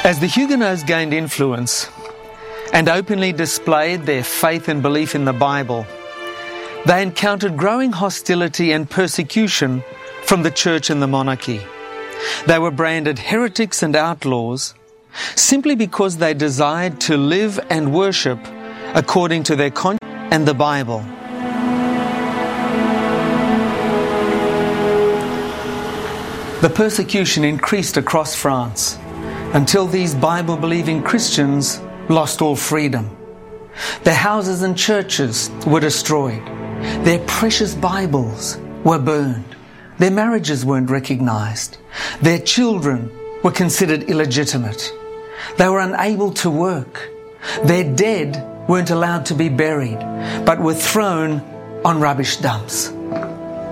As the Huguenots gained influence and openly displayed their faith and belief in the Bible, they encountered growing hostility and persecution from the church and the monarchy. They were branded heretics and outlaws simply because they desired to live and worship according to their conscience and the Bible. The persecution increased across France until these Bible-believing Christians lost all freedom. Their houses and churches were destroyed. Their precious Bibles were burned. Their marriages weren't recognized. Their children were considered illegitimate. They were unable to work. Their dead weren't allowed to be buried, but were thrown on rubbish dumps.